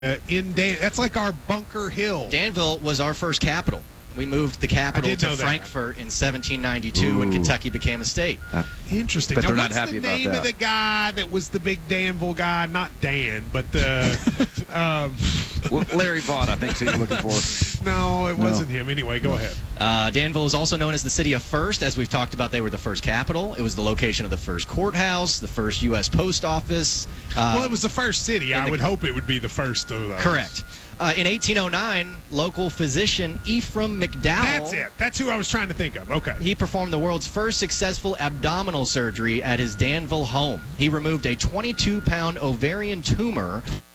That's like our Bunker Hill. Danville was our first capital. We moved the capital to Frankfort in 1792 when Kentucky became a state. Interesting. But now, they're not what's happy the about name that. of the guy that was the big Danville guy? Not Dan, but Larry Vaughn, I think, you're looking for. No, it wasn't him. Anyway, go ahead. Danville is also known as the City of First. As we've talked about, they were the first capital. It was the location of the first courthouse, the first U.S. post office. Well, it was the first city. I would hope it would be the first of those. Correct. In 1809, local physician Ephraim McDowell. That's it. That's who I was trying to think of. Okay. He performed the world's first successful abdominal surgery at his Danville home. He removed a 22-pound ovarian tumor